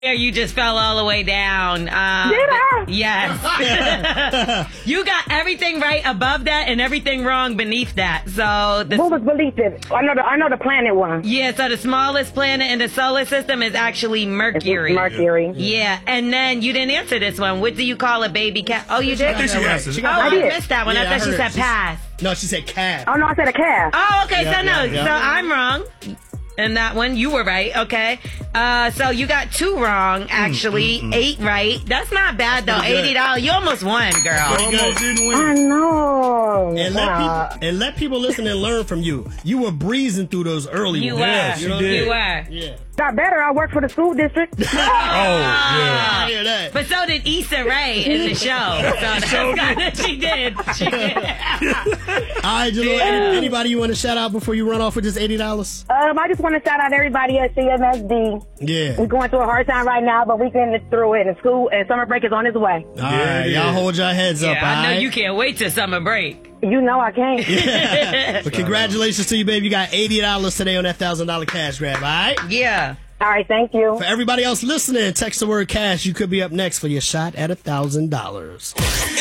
You just fell all the way down. Did I? Yes. You got everything right above that and everything wrong beneath that. So what was beneath it? I know the planet one. Yeah, so the smallest planet in the solar system is actually Mercury. It's Mercury. Yeah, and then you didn't answer this one. What do you call a baby cat? Oh, you did? I think she answered. I did. missed that one. Yeah, I I thought she heard said pass. No, she said calf. Oh, no, I said a calf. Oh, okay, Yeah, so no. yeah. So I'm wrong. And that one, you were right, okay. So you got 2 wrong, actually. 8 right. That's not bad, though. pretty good. $80. You almost won, girl. Almost didn't win. I know. And let people listen and learn from you. You were breezing through those early You ones. were. You know what I You mean? were. Yeah. Got better. I work for the school district. I hear that. But so did Issa Rae in the show. So she did. She did. All right, Jalil, anybody you want to shout out before you run off with this $80? I just want to shout out everybody at CMSD. Yeah. We're going through a hard time right now, but we can get through it. And school and summer break is on its way. All right, y'all hold your heads up, Yeah, I know all right? you can't wait till summer break. You know I can't. But congratulations to you, baby. You got $80 today on that $1,000 cash grab, all right? Yeah. All right, thank you. For everybody else listening, text the word cash. You could be up next for your shot at $1,000.